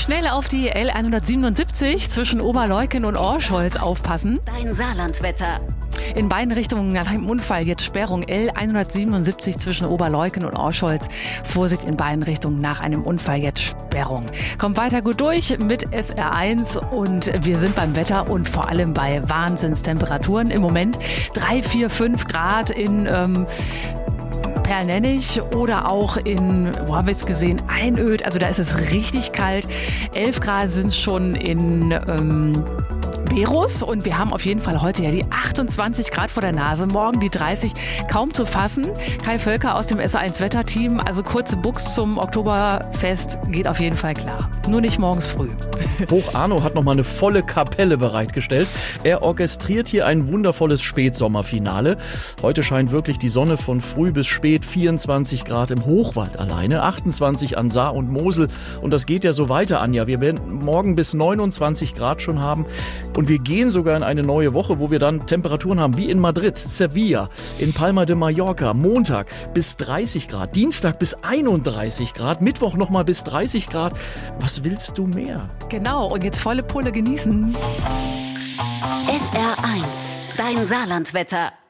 Schnell auf die L177 zwischen Oberleukern und Orscholz aufpassen. Dein Saarlandwetter. In beiden Richtungen nach einem Unfall jetzt Sperrung L177 zwischen Oberleukern und Orscholz. Vorsicht in beiden Richtungen nach einem Unfall jetzt Sperrung. Kommt weiter gut durch mit SR1 und wir sind beim Wetter und vor allem bei Wahnsinnstemperaturen. Im Moment 3, 4, 5 Grad in Perlnennich oder auch in, wo haben wir es gesehen, Einöd. Also da ist es richtig kalt. 11 Grad sind es schon in Berus und wir haben auf jeden Fall heute ja die 28 Grad vor der Nase, morgen die 30, kaum zu fassen. Kai Völker aus dem SR1 Wetterteam, also kurze Buchs zum Oktoberfest geht auf jeden Fall klar. Nur nicht morgens früh. Hoch Arno hat nochmal eine volle Kapelle bereitgestellt. Er orchestriert hier ein wundervolles Spätsommerfinale. Heute scheint wirklich die Sonne von früh bis spät, 24 Grad im Hochwald alleine, 28 an Saar und Mosel. Und das geht ja so weiter, Anja. Wir werden morgen bis 29 Grad schon haben. Und wir gehen sogar in eine neue Woche, wo wir dann Temperaturen haben wie in Madrid, Sevilla, in Palma de Mallorca, Montag bis 30 Grad, Dienstag bis 31 Grad, Mittwoch nochmal bis 30 Grad. Was willst du mehr? Genau, und jetzt volle Pulle genießen. SR1, dein Saarlandwetter.